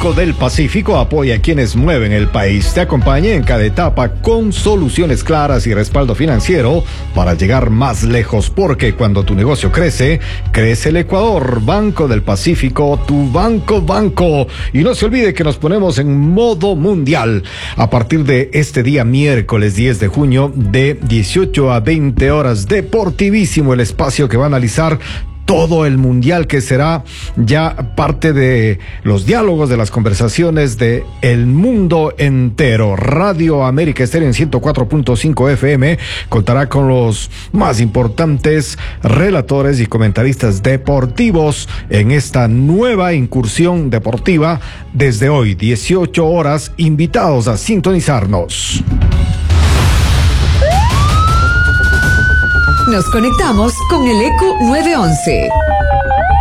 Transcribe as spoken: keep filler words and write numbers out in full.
Banco del Pacífico apoya a quienes mueven el país. Te acompaña en cada etapa con soluciones claras y respaldo financiero para llegar más lejos, porque cuando tu negocio crece, crece el Ecuador. Banco del Pacífico, tu banco, banco. Y no se olvide que nos ponemos en modo mundial a partir de este día miércoles diez de junio de dieciocho a veinte horas. Deportivísimo el espacio que va a analizar todo el mundial, que será ya parte de los diálogos, de las conversaciones de el mundo entero. Radio América Estéreo en ciento cuatro punto cinco F M contará con los más importantes relatores y comentaristas deportivos en esta nueva incursión deportiva desde hoy, dieciocho horas, invitados a sintonizarnos. Nos conectamos con el E Q nueve once.